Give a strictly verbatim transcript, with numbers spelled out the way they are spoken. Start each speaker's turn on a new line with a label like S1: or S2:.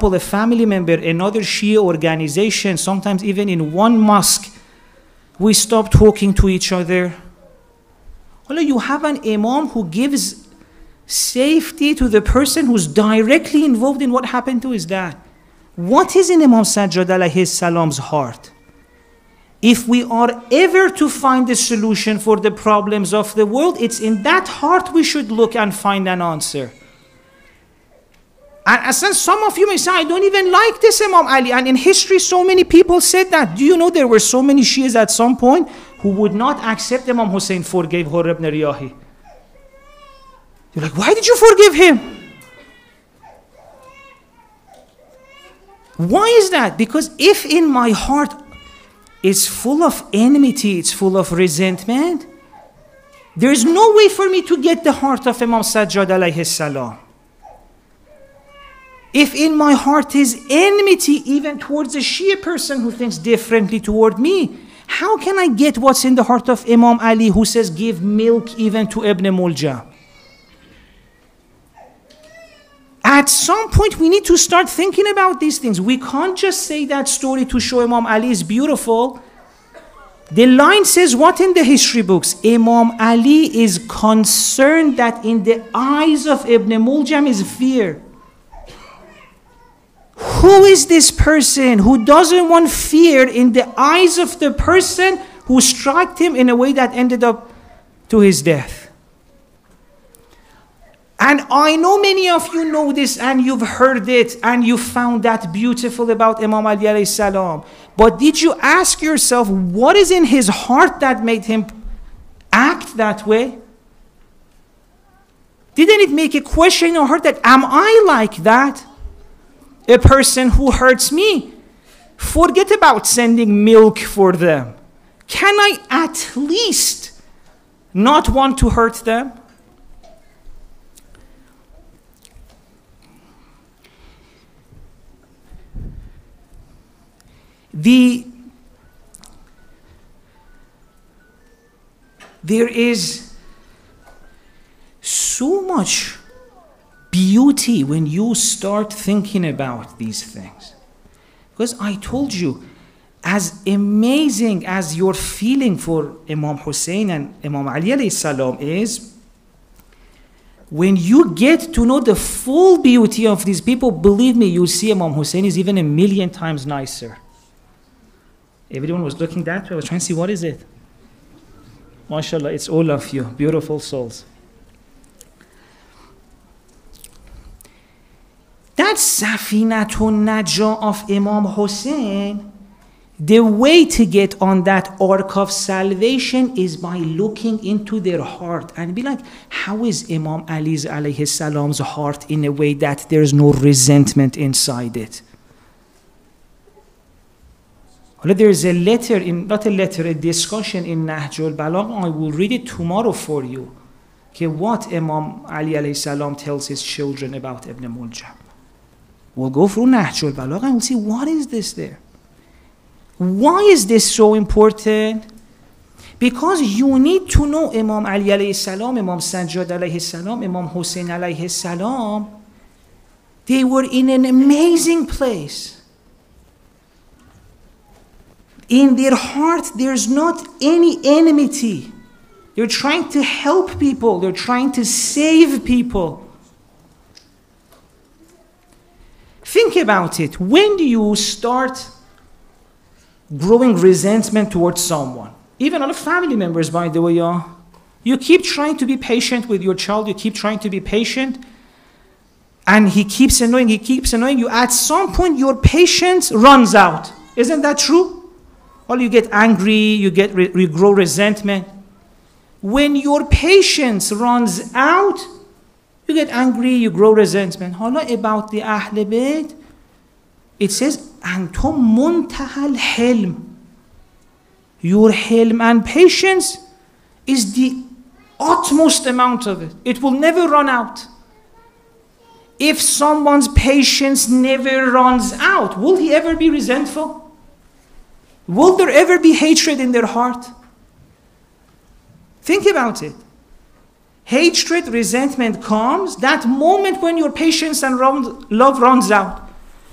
S1: example, a family member, another Shia organization, sometimes even in one mosque, we stop talking to each other. Well, you have an imam who gives safety to the person who's directly involved in what happened to his dad. What is in Imam Sajjad alayhi salam's heart? If we are ever to find a solution for the problems of the world, it's in that heart we should look and find an answer. And since some of you may say, I don't even like this Imam Ali. And in history, so many people said that. Do you know there were so many Shias at some point who would not accept Imam Hussein forgave Hurr ibn Riyahi? You're like, why did you forgive him? Why is that? Because if in my heart it's full of enmity, it's full of resentment, there is no way for me to get the heart of Imam Sajjad alayhi salam. If in my heart is enmity even towards a Shia person who thinks differently toward me, how can I get what's in the heart of Imam Ali who says give milk even to Ibn Muljam? At some point we need to start thinking about these things. We can't just say that story to show Imam Ali is beautiful. The line says what in the history books? Imam Ali is concerned that in the eyes of Ibn Muljam is fear. Who is this person who doesn't want fear in the eyes of the person who struck him in a way that ended up to his death? And I know many of you know this and you've heard it and you found that beautiful about Imam Ali alayhi salam. But did you ask yourself what is in his heart that made him act that way? Didn't it make a question in your heart that am I like that? A person who hurts me, forget about sending milk for them. Can I at least not want to hurt them? The, there is so much beauty when you start thinking about these things. Because I told you, as amazing as your feeling for Imam Hussein and Imam Ali alayhi salam is, when you get to know the full beauty of these people, believe me, you'll see Imam Hussein is even a million times nicer. Everyone was looking that way. I was trying to see, what is it? MashaAllah, it's all of you, beautiful souls. That Safinatun Najah of Imam Hussein, the way to get on that ark of salvation is by looking into their heart and be like, how is Imam Ali's alayhi salam's heart in a way that there's no resentment inside it? Well, there's a letter, in, not a letter, a discussion in Nahjul Balagh. I will read it tomorrow for you. Okay, what Imam Ali alayhi salam tells his children about Ibn Muljam. We'll go through Nahjul Balagh and we'll see what is this there. Why is this so important? Because you need to know Imam Ali alayhi salam, Imam Sajjad alayhi salam, Imam Hussein alayhi salam. They were in an amazing place. In their heart, there's not any enmity. They're trying to help people. They're trying to save people. Think about it. When do you start growing resentment towards someone? Even other family members, by the way. Yeah. You keep trying to be patient with your child. You keep trying to be patient. And he keeps annoying, he keeps annoying you. At some point, your patience runs out. Isn't that true? Well, you get angry, you, get re you grow resentment. When your patience runs out, you get angry, you grow resentment. Hala about the Ahl Bayt, it says, Antum muntahal hilm. Your hilm and patience is the utmost amount of it. It will never run out. If someone's patience never runs out, will he ever be resentful? Will there ever be hatred in their heart? Think about it. Hatred, resentment comes that moment when your patience and love runs out.